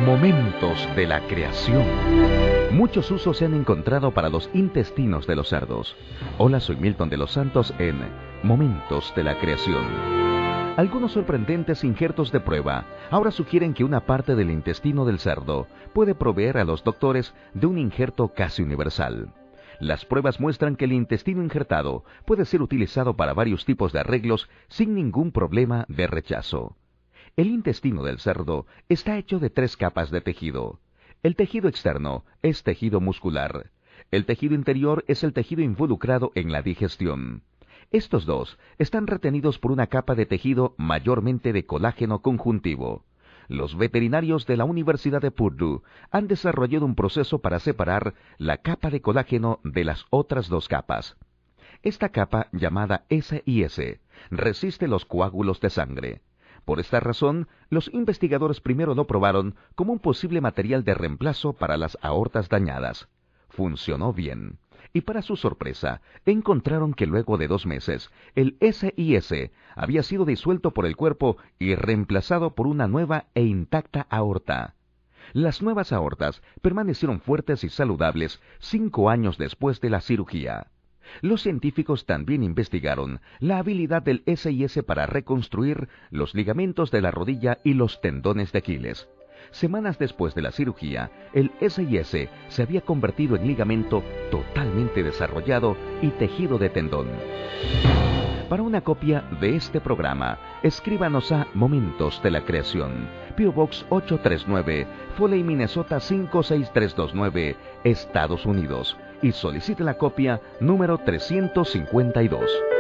Momentos de la creación. Muchos usos se han encontrado para los intestinos de los cerdos. Hola, soy Milton de los Santos en Momentos de la creación. Algunos sorprendentes injertos de prueba ahora sugieren que una parte del intestino del cerdo puede proveer a los doctores de un injerto casi universal. Las pruebas muestran que el intestino injertado puede ser utilizado para varios tipos de arreglos sin ningún problema de rechazo. El intestino del cerdo está hecho de 3 capas de tejido. El tejido externo es tejido muscular. El tejido interior es el tejido involucrado en la digestión. Estos dos están retenidos por una capa de tejido mayormente de colágeno conjuntivo. Los veterinarios de la Universidad de Purdue han desarrollado un proceso para separar la capa de colágeno de las otras 2 capas. Esta capa, llamada SIS, resiste los coágulos de sangre. Por esta razón, los investigadores primero lo probaron como un posible material de reemplazo para las aortas dañadas. Funcionó bien. Y para su sorpresa, encontraron que luego de 2 meses, el SIS había sido disuelto por el cuerpo y reemplazado por una nueva e intacta aorta. Las nuevas aortas permanecieron fuertes y saludables 5 años después de la cirugía. Los científicos también investigaron la habilidad del SIS para reconstruir los ligamentos de la rodilla y los tendones de Aquiles. Semanas después de la cirugía, el SIS se había convertido en ligamento totalmente desarrollado y tejido de tendón. Para una copia de este programa, escríbanos a Momentos de la Creación, P.O. Box 839, Foley, Minnesota 56329, Estados Unidos, y solicite la copia número 352.